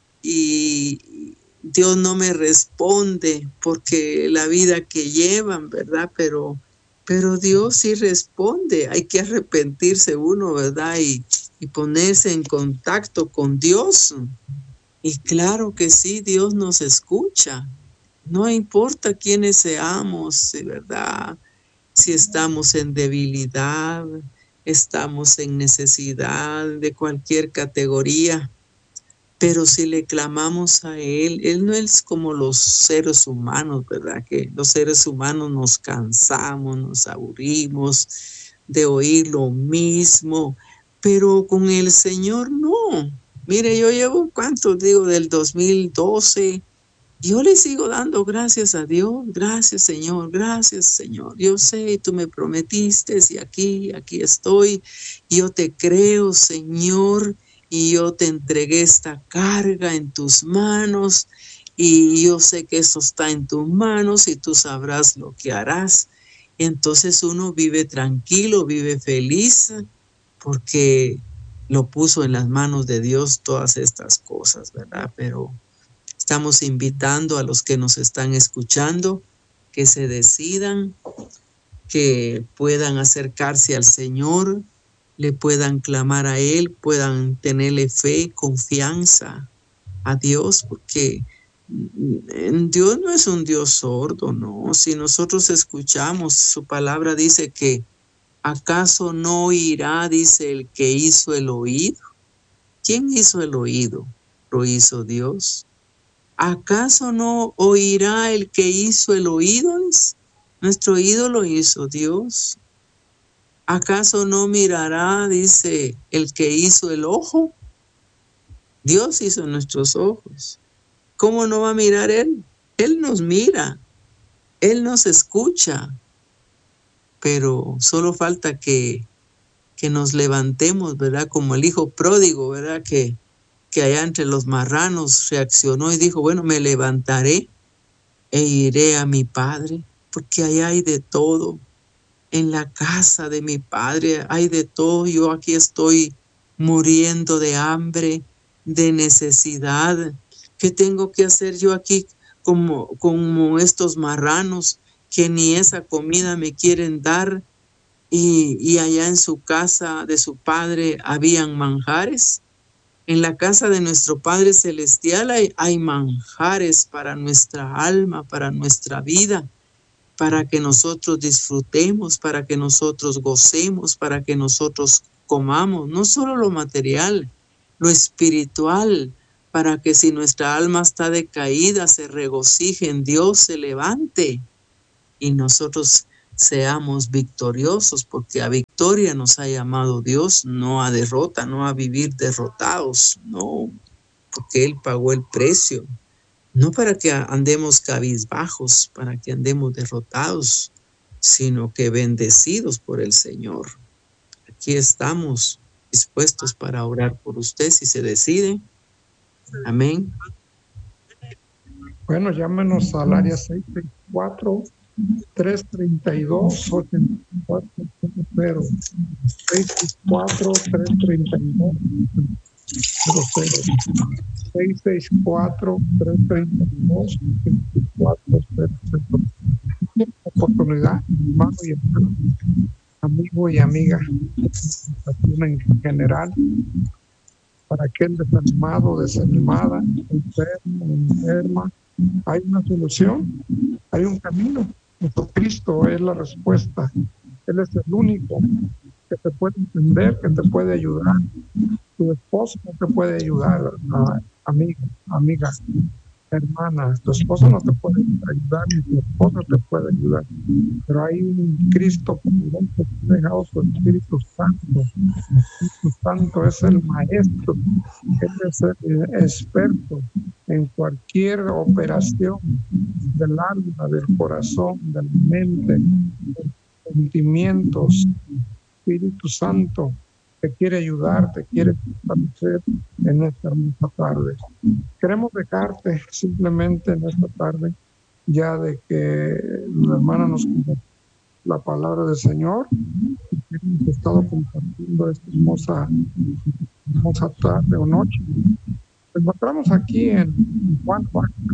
y Dios no me responde porque la vida que llevan, ¿verdad? Pero, pero Dios sí responde. Hay que arrepentirse uno, ¿verdad? Y, y ponerse en contacto con Dios. Y claro que sí, Dios nos escucha. No importa quiénes seamos, ¿verdad? Si estamos en debilidad, estamos en necesidad de cualquier categoría, pero si le clamamos a Él, Él no es como los seres humanos, ¿verdad? Que los seres humanos nos cansamos, nos aburrimos de oír lo mismo, pero con el Señor no. Mire, yo llevo, ¿cuánto digo? Del dos mil doce. Yo le sigo dando gracias a Dios, gracias Señor, gracias Señor. Yo sé, tú me prometiste y aquí, aquí estoy. Yo te creo, Señor, y yo te entregué esta carga en tus manos y yo sé que esto está en tus manos y tú sabrás lo que harás. Y entonces uno vive tranquilo, vive feliz porque lo puso en las manos de Dios todas estas cosas, ¿verdad? Pero estamos invitando a los que nos están escuchando que se decidan, que puedan acercarse al Señor, le puedan clamar a Él, puedan tenerle fe, confianza a Dios, porque Dios no es un Dios sordo, no. Si nosotros escuchamos, su palabra dice que ¿acaso no oirá, dice el que hizo el oído? ¿Quién hizo el oído? ¿Lo hizo Dios? ¿Acaso no oirá el que hizo el oído? Nuestro oído lo hizo Dios. ¿Acaso no mirará, dice, el que hizo el ojo? Dios hizo nuestros ojos. ¿Cómo no va a mirar Él? Él nos mira, Él nos escucha, pero solo falta que, que nos levantemos, ¿verdad? Como el hijo pródigo, ¿verdad? Que que allá entre los marranos reaccionó y dijo, bueno, me levantaré e iré a mi padre, porque allá hay de todo. En la casa de mi padre hay de todo. Yo aquí estoy muriendo de hambre, de necesidad. ¿Qué tengo que hacer yo aquí como, como estos marranos que ni esa comida me quieren dar? Y, y allá en su casa de su padre habían manjares. En la casa de nuestro Padre Celestial hay, hay manjares para nuestra alma, para nuestra vida. para que nosotros disfrutemos, para que nosotros gocemos, para que nosotros comamos, no solo lo material, lo espiritual, para que si nuestra alma está decaída, se regocije en Dios, se levante y nosotros seamos victoriosos, porque a victoria nos ha llamado Dios, no a derrota, no a vivir derrotados, no, porque Él pagó el precio, no para que andemos cabizbajos, para que andemos derrotados, sino que bendecidos por el Señor. Aquí estamos dispuestos para orar por usted si se decide. Amén. Bueno, llámenos al área seis seis cuatro, tres tres dos, ocho cuatro cero. seis seis cuatro, tres tres dos, ocho cero cero. seis seis cuatro, tres tres dos, ocho cuatro cero cero. Oportunidad, hermano y hermano, amigo y amiga, en general, para aquel desanimado, desanimada, enfermo, enferma, hay una solución, hay un camino. Jesucristo es la respuesta. Él es el único que te puede entender, que te puede ayudar. Tu esposo no te puede ayudar, a, amiga, amiga, hermana. Tu esposo no te puede ayudar, ni tu esposo te puede ayudar. Pero hay un Cristo poderoso que ha dejado su Espíritu Santo. El Espíritu Santo es el maestro. Él es el experto en cualquier operación del alma, del corazón, de la mente, de los sentimientos. Espíritu Santo te quiere ayudar, te quiere fortalecer en esta hermosa tarde. Queremos dejarte simplemente en esta tarde, ya de que la hermana nos compartió la palabra del Señor, y que hemos estado compartiendo esta hermosa, hermosa tarde o noche. Nos encontramos aquí en Tijuana,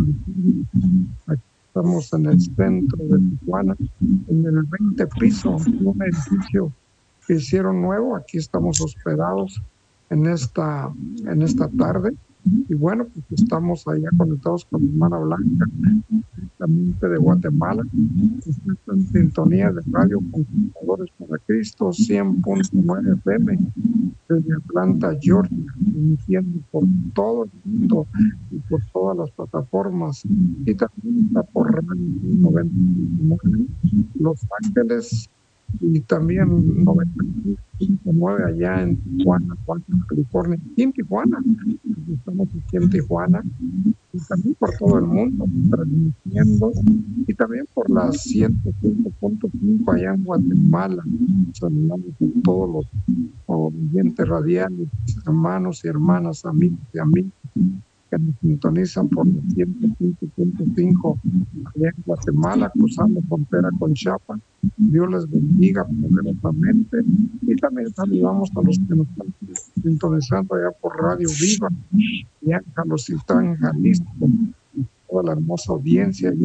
aquí estamos en el centro de Tijuana, en el veinte piso, en un edificio que hicieron nuevo. Aquí estamos hospedados en esta, en esta tarde. Y bueno, pues estamos allá conectados con mi hermana Blanca, directamente de Guatemala. Está en sintonía de Radio Conquistadores para Cristo, cien punto nueve F M, desde Atlanta, Georgia, emitiendo por todo el mundo y por todas las plataformas. Y también está por Radio noventa y nueve, Los Ángeles, y también noventa y cinco punto nueve allá en Tijuana, California, y en Tijuana, estamos aquí en Tijuana, y también por todo el mundo, transmitiendo, y también por las ciento cinco punto cinco allá en Guatemala. Saludamos a todos los oyentes radiales, hermanos y hermanas, amigos y amigas que nos sintonizan por los ciento cinco punto cinco allá en Guatemala, cruzando frontera con Chiapas. Dios les bendiga poderosamente. Y también saludamos a los que nos están sintonizando allá por Radio Viva, allá en Jalocitán, Jalisco, toda la hermosa audiencia allí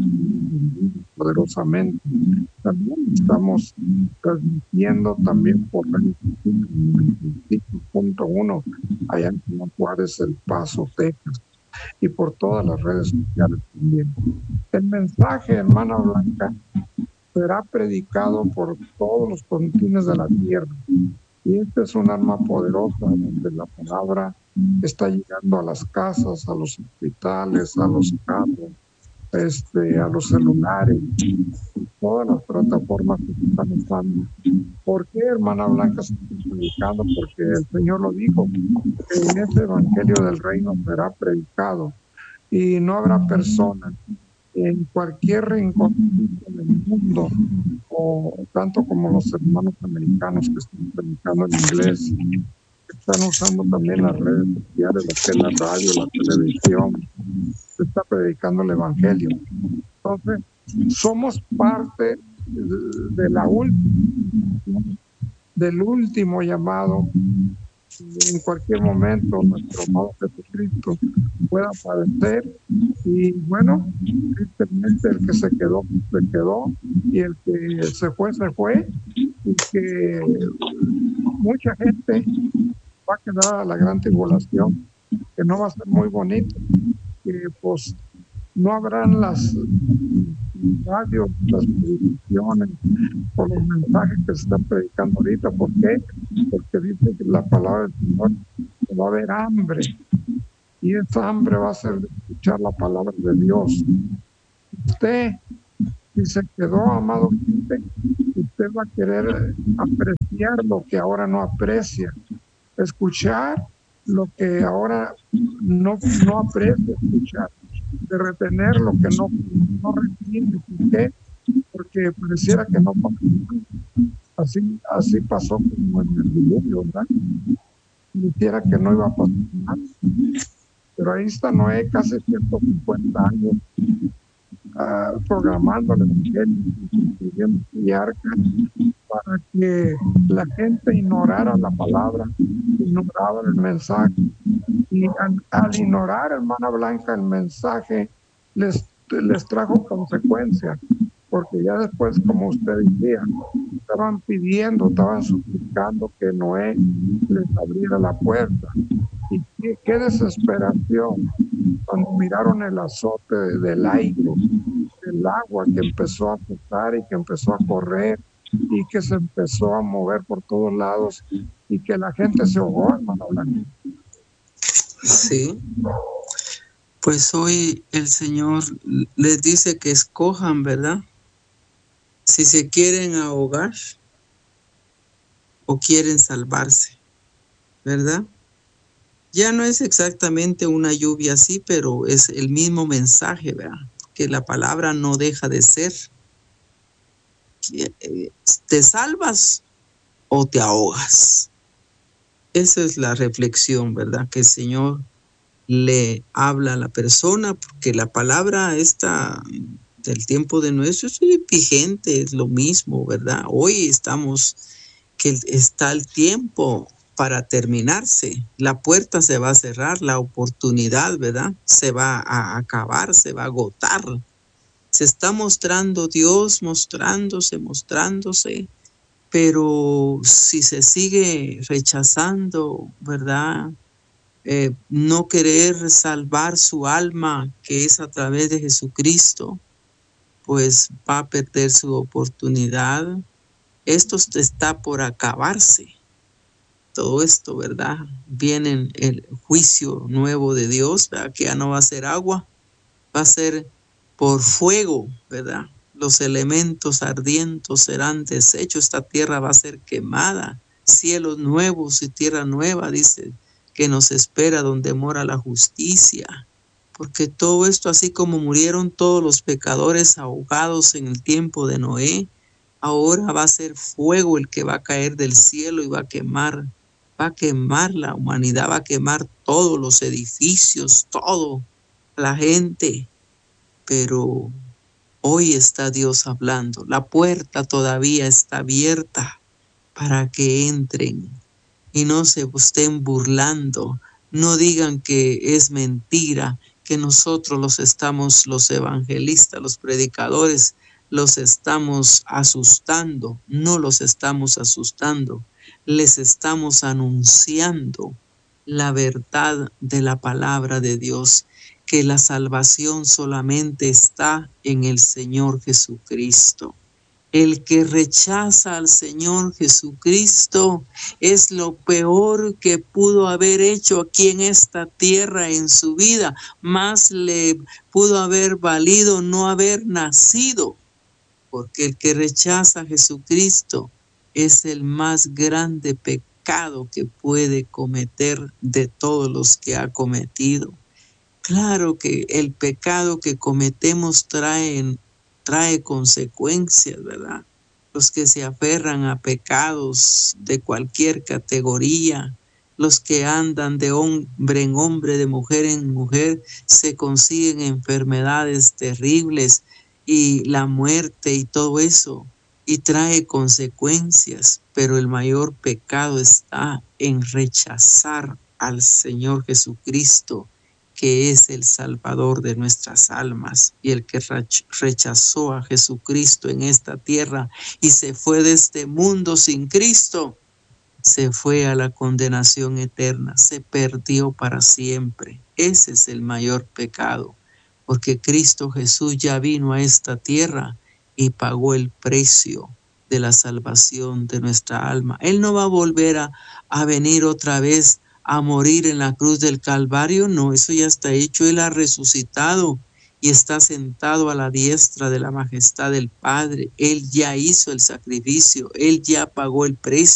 en, poderosamente. También estamos transmitiendo también por Radio noventa y cinco punto uno allá en Ciudad Juárez, El Paso, Texas, y por todas las redes sociales también. El mensaje, hermana Blanca, será predicado por todos los confines de la tierra. Y esta es un arma poderosa donde la palabra está llegando a las casas, a los hospitales, a los carros, este, a los celulares, todas las plataformas que se están usando. ¿Por qué, hermana Blanca, se está predicando? Porque el Señor lo dijo, que en ese evangelio del reino será predicado y no habrá persona en cualquier rincón del mundo, o tanto como los hermanos americanos que están predicando en inglés, que están usando también las redes sociales, lo que es la radio, la televisión, se está predicando el evangelio. Entonces, somos parte de, de la última, del último llamado. En cualquier momento nuestro amado Jesucristo pueda padecer, y bueno, tristemente el que se quedó, se quedó, y el que se fue, se fue, y que mucha gente va a quedar a la gran tribulación, que no va a ser muy bonito, que pues no habrán las radios, las predicaciones, por los mensajes que se están predicando ahorita. ¿Por qué? Porque dice que la palabra del Señor que va a haber hambre, y esa hambre va a ser de escuchar la palabra de Dios. Usted, si se quedó, amado gente, usted va a querer apreciar lo que ahora no aprecia, escuchar lo que ahora no, no aprecia escuchar, de retener lo que no, no retiene. ¿Por qué? Porque pareciera que no pasa nada. Así, así pasó como en el diluvio, ¿verdad? Pareciera que no iba a pasar nada. Pero ahí está Noé, casi ciento cincuenta años, uh, programando el evangelio, construyendo el arca, para que la gente ignorara la palabra, ignorara el mensaje. Y al, al ignorar, hermana Blanca, el mensaje, les, les trajo consecuencias, porque ya después, como usted decía, estaban pidiendo, estaban suplicando que Noé les abriera la puerta. Y qué, qué desesperación cuando miraron el azote del aire, del agua que empezó a afectar y que empezó a correr y que se empezó a mover por todos lados y que la gente se ahogó, hermano Blanca. Sí, pues hoy el Señor les dice que escojan, ¿verdad? Si se quieren ahogar o quieren salvarse, ¿verdad? Ya no es exactamente una lluvia así, pero es el mismo mensaje, ¿verdad? Que la palabra no deja de ser. ¿Te salvas o te ahogas? Esa es la reflexión, ¿verdad? Que el Señor le habla a la persona, porque la palabra esta del tiempo de nuestro es vigente, es lo mismo, ¿verdad? Hoy estamos, que está el tiempo para terminarse, la puerta se va a cerrar, la oportunidad, ¿verdad? Se va a acabar, se va a agotar. Se está mostrando Dios, mostrándose, mostrándose, pero si se sigue rechazando, ¿verdad? Eh, no querer salvar su alma, que es a través de Jesucristo, pues va a perder su oportunidad. Esto está por acabarse. Todo esto, ¿verdad? Viene el juicio nuevo de Dios, ¿verdad? Que ya no va a ser agua, va a ser por fuego, ¿verdad? Los elementos ardientes serán deshechos, esta tierra va a ser quemada, cielos nuevos y tierra nueva, dice, que nos espera donde mora la justicia. Porque todo esto, así como murieron todos los pecadores ahogados en el tiempo de Noé, ahora va a ser fuego el que va a caer del cielo y va a quemar, va a quemar la humanidad, va a quemar todos los edificios, todo, la gente. Pero hoy está Dios hablando, la puerta todavía está abierta para que entren y no se estén burlando, no digan que es mentira, que nosotros los estamos, los evangelistas, los predicadores, los estamos asustando. No los estamos asustando, les estamos anunciando la verdad de la palabra de Dios, que la salvación solamente está en el Señor Jesucristo. El que rechaza al Señor Jesucristo es lo peor que pudo haber hecho aquí en esta tierra en su vida. Más le pudo haber valido no haber nacido, porque el que rechaza a Jesucristo es el más grande pecado que puede cometer de todos los que ha cometido. Claro que el pecado que cometemos trae trae consecuencias, ¿verdad? Los que se aferran a pecados de cualquier categoría, los que andan de hombre en hombre, de mujer en mujer, se consiguen enfermedades terribles y la muerte y todo eso, y trae consecuencias, pero el mayor pecado está en rechazar al Señor Jesucristo, que es el Salvador de nuestras almas, y el que rechazó a Jesucristo en esta tierra y se fue de este mundo sin Cristo, se fue a la condenación eterna, se perdió para siempre. Ese es el mayor pecado. porque Cristo Jesús ya vino a esta tierra y pagó el precio de la salvación de nuestra alma. Él no va a volver a, a venir otra vez a morir en la cruz del Calvario, no, eso ya está hecho. Él ha resucitado y está sentado a la diestra de la majestad del Padre. Él ya hizo el sacrificio, Él ya pagó el precio.